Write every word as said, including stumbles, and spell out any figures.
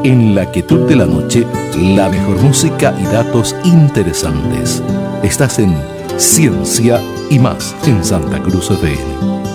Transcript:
En la quietud de la noche, la mejor música y datos interesantes. Estás en Ciencia y Más en Santa Cruz F M.